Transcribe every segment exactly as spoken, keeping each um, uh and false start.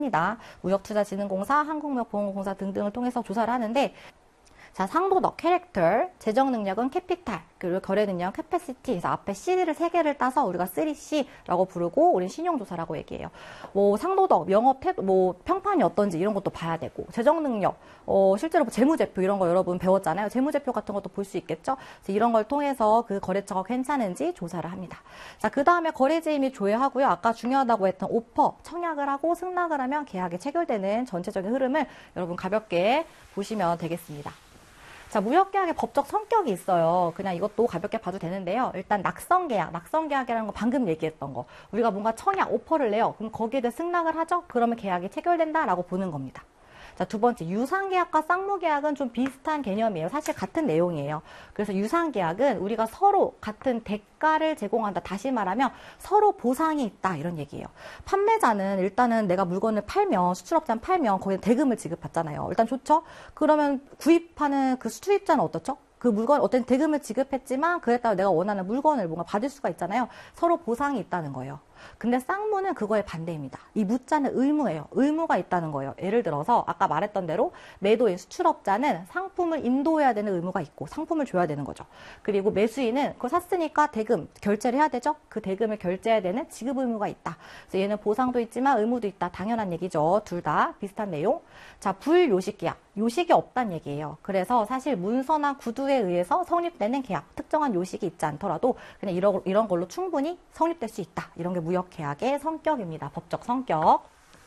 합니다. 무역투자진흥공사, 한국무역보험공사 등등을 통해서 조사를 하는데, 자, 상도덕, 캐릭터, 재정 능력은 캐피탈, 그리고 거래 능력, 캐패시티. 그래서 앞에 C를 세 개를 따서 우리가 쓰리 씨라고 부르고, 우린 신용조사라고 얘기해요. 뭐, 상도덕, 영업 태도, 뭐, 평판이 어떤지 이런 것도 봐야 되고, 재정 능력, 어, 실제로 뭐 재무제표 이런 거 여러분 배웠잖아요. 재무제표 같은 것도 볼 수 있겠죠? 그래서 이런 걸 통해서 그 거래처가 괜찮은지 조사를 합니다. 자, 그 다음에 거래제의 및 조회하고요. 아까 중요하다고 했던 오퍼, 청약을 하고 승낙을 하면 계약이 체결되는 전체적인 흐름을 여러분 가볍게 보시면 되겠습니다. 자, 무역계약의 법적 성격이 있어요. 그냥 이것도 가볍게 봐도 되는데요. 일단 낙성계약, 낙성계약이라는 거 방금 얘기했던 거. 우리가 뭔가 청약, 오퍼를 내요. 그럼 거기에 대해 승낙을 하죠? 그러면 계약이 체결된다라고 보는 겁니다. 자, 두 번째, 유상계약과 쌍무계약은 좀 비슷한 개념이에요. 사실 같은 내용이에요. 그래서 유상계약은 우리가 서로 같은 대가를 제공한다. 다시 말하면 서로 보상이 있다. 이런 얘기예요. 판매자는 일단은 내가 물건을 팔면, 수출업자는 팔면 거기에 대금을 지급받잖아요. 일단 좋죠? 그러면 구입하는 그 수입자는 어떻죠? 그 물건, 어떤 대금을 지급했지만 그에 따라 내가 원하는 물건을 뭔가 받을 수가 있잖아요. 서로 보상이 있다는 거예요. 근데 쌍무는 그거의 반대입니다. 이 무자는 의무예요. 의무가 있다는 거예요. 예를 들어서 아까 말했던 대로 매도인, 수출업자는 상품을 인도해야 되는 의무가 있고 상품을 줘야 되는 거죠. 그리고 매수인은 그거 샀으니까 대금 결제를 해야 되죠. 그 대금을 결제해야 되는 지급 의무가 있다. 그래서 얘는 보상도 있지만 의무도 있다. 당연한 얘기죠. 둘 다 비슷한 내용. 자, 불요식계약. 요식이 없다는 얘기예요. 그래서 사실 문서나 구두에 의해서 성립되는 계약, 특정한 요식이 있지 않더라도 그냥 이런, 이런 걸로 충분히 성립될 수 있다. 이런 게 무역계약의 성격입니다. 법적 성격.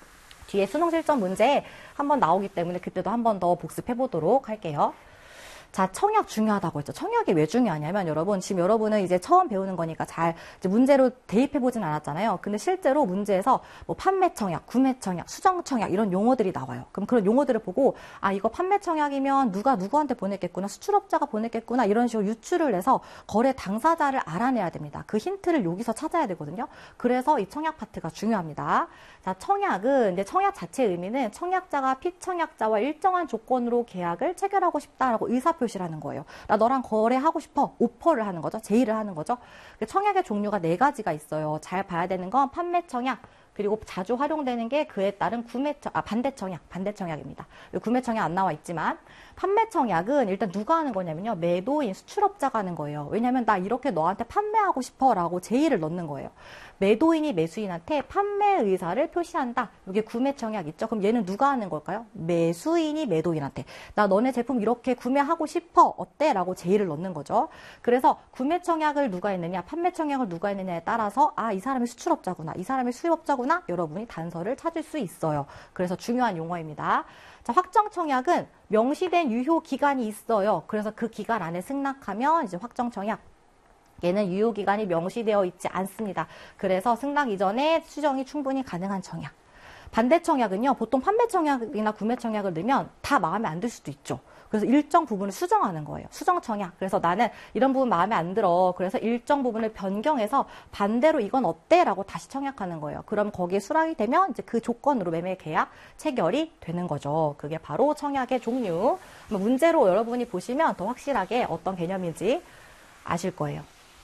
뒤에 수능 실전 문제 한번 나오기 때문에 그때도 한 번 더 복습해 보도록 할게요. 자, 청약 중요하다고 했죠. 청약이 왜 중요하냐면 여러분, 지금 여러분은 이제 처음 배우는 거니까 잘 이제 문제로 대입해 보진 않았잖아요. 근데 실제로 문제에서 뭐 판매 청약, 구매 청약, 수정 청약 이런 용어들이 나와요. 그럼 그런 용어들을 보고 아, 이거 판매 청약이면 누가 누구한테 보냈겠구나, 수출업자가 보냈겠구나 이런 식으로 유추를 해서 거래 당사자를 알아내야 됩니다. 그 힌트를 여기서 찾아야 되거든요. 그래서 이 청약 파트가 중요합니다. 자, 청약은 이제 청약 자체의 의미는 청약자가 피청약자와 일정한 조건으로 계약을 체결하고 싶다라고 의사표 표시라는 거예요. 나 너랑 거래하고 싶어. 오퍼를 하는 거죠. 제의를 하는 거죠. 청약의 종류가 네 가지가 있어요. 잘 봐야 되는 건 판매 청약, 그리고 자주 활용되는 게 그에 따른 구매 청, 아, 반대 청약, 반대 청약입니다. 구매 청약 안 나와 있지만 판매 청약은 일단 누가 하는 거냐면요. 매도인, 수출업자가 하는 거예요. 왜냐면 나 이렇게 너한테 판매하고 싶어 라고 제의를 넣는 거예요. 매도인이 매수인한테 판매 의사를 표시한다. 이게 구매 청약 있죠? 그럼 얘는 누가 하는 걸까요? 매수인이 매도인한테 나 너네 제품 이렇게 구매하고 싶어. 어때? 라고 제의를 넣는 거죠. 그래서 구매 청약을 누가 했느냐, 판매 청약을 누가 했느냐에 따라서 아, 이 사람이 수출업자구나, 이 사람이 수입업자구나 여러분이 단서를 찾을 수 있어요. 그래서 중요한 용어입니다. 자, 확정 청약은 명시된 유효 기간이 있어요. 그래서 그 기간 안에 승낙하면 이제 확정 청약. 얘는 유효기간이 명시되어 있지 않습니다. 그래서 승낙 이전에 수정이 충분히 가능한 청약. 반대 청약은요, 보통 판매 청약이나 구매 청약을 넣으면 다 마음에 안 들 수도 있죠. 그래서 일정 부분을 수정하는 거예요. 수정 청약. 그래서 나는 이런 부분 마음에 안 들어. 그래서 일정 부분을 변경해서 반대로 이건 어때? 라고 다시 청약하는 거예요. 그럼 거기에 수락이 되면 이제 그 조건으로 매매 계약 체결이 되는 거죠. 그게 바로 청약의 종류. 문제로 여러분이 보시면 더 확실하게 어떤 개념인지 아실 거예요.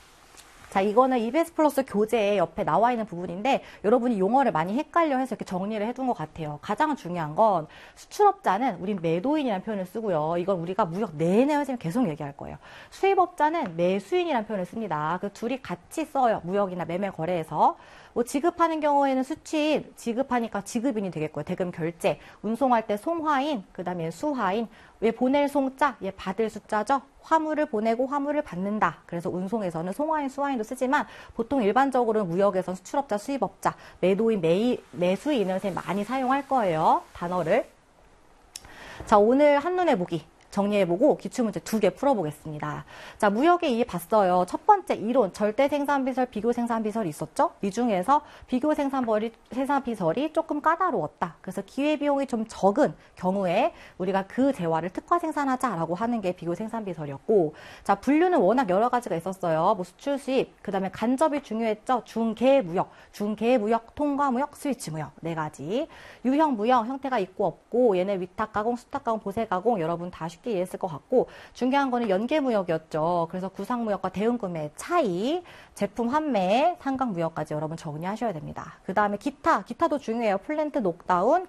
자, 이거는 이비에스 플러스 교재에 옆에 나와 있는 부분인데 여러분이 용어를 많이 헷갈려 해서 이렇게 정리를 해둔 것 같아요. 가장 중요한 건 수출업자는 우린 매도인이라는 표현을 쓰고요. 이건 우리가 무역 내내 선생님 계속 얘기할 거예요. 수입업자는 매수인이라는 표현을 씁니다. 그 둘이 같이 써요. 무역이나 매매 거래에서. 뭐 지급하는 경우에는 수취인, 지급하니까 지급인이 되겠고요. 대금 결제, 운송할 때 송화인, 그 다음에 수화인, 왜 보낼 송자, 얘 받을 숫자죠. 화물을 보내고 화물을 받는다. 그래서 운송에서는 송화인, 수화인도 쓰지만 보통 일반적으로는 무역에서는 수출업자, 수입업자, 매도인, 매, 매수인을 많이 사용할 거예요. 단어를. 자, 오늘 한눈에 보기. 정리해보고 기출문제 두 개 풀어보겠습니다. 자, 무역에 이해 봤어요. 첫 번째 이론, 절대 생산비설, 비교 생산비설이 있었죠? 이 중에서 비교 생산비설이, 생산비설이 조금 까다로웠다. 그래서 기회비용이 좀 적은 경우에 우리가 그 재화를 특화 생산하자라고 하는 게 비교 생산비설이었고, 자, 분류는 워낙 여러 가지가 있었어요. 뭐 수출 수입, 그 다음에 간접이 중요했죠. 중개무역, 중개무역, 통과무역, 스위치무역 네 가지. 유형 무역, 형태가 있고 없고, 얘네 위탁가공, 수탁가공, 보세가공 여러분 다 쉽게 쉽게 이해했을 것 같고, 중요한 거는 연계무역이었죠. 그래서 구상무역과 대응구매의 차이, 제품 환매, 상각무역까지 여러분 정리하셔야 됩니다. 그 다음에 기타, 기타도 중요해요. 플랜트 녹다운,